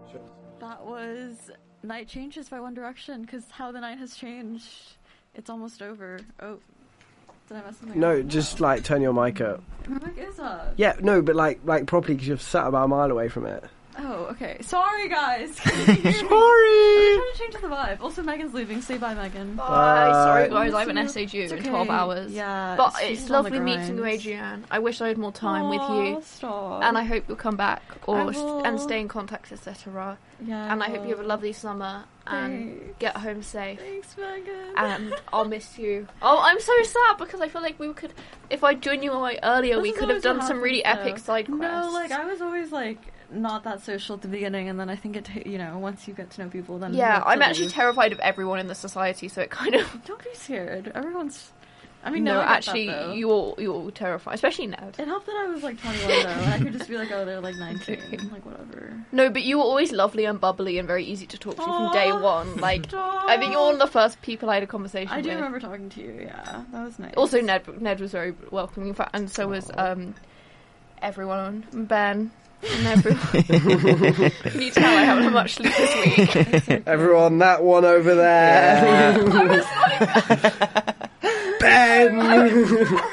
That was Night Changes by One Direction, because how the night has changed. It's almost over. Oh, did I mess something up? No, just like turn your mic up. My mic is up. Yeah, no, but like properly because you've sat about a mile away from it. Oh, okay. Sorry, guys. Can you hear me? Sorry. I'm trying to change the vibe. Also, Megan's leaving. Say bye, Megan. Bye. Sorry, guys. Miss I have an you. SAG It's in okay. 12 hours. Yeah. But she's it's on the lovely meeting you, grind. Adrienne. I wish I had more time with you. Stop. And I hope you'll come back I will. and stay in contact, etc. Yeah. And I hope you have a lovely summer and Thanks. get home safe. Thanks, Megan. And I'll miss you. Oh, I'm so sad because I feel like we could, if I'd joined you earlier, This we is could have always done what some really happens, epic though. side quests. No, like I was always like not that social at the beginning, and then I think once you get to know people, then yeah, you have to I'm actually leave. terrified of everyone in the society, so it kind of. Don't be scared. Everyone's. I mean, No, I get actually, that, though. you're all terrified, especially Ned. It helped that I was like 21 though, and I could just be like, oh, they're like 19, like whatever. No, but you were always lovely and bubbly and very easy to talk to from day Aw, one. Like, stop. I think you're one of the first people I had a conversation I with. do remember talking to you. Yeah, that was nice. Also, Ned was very welcoming, in fact, and so was everyone, Ben, and everyone. Can you tell I haven't had much sleep this week? Everyone, that one over there. Ben!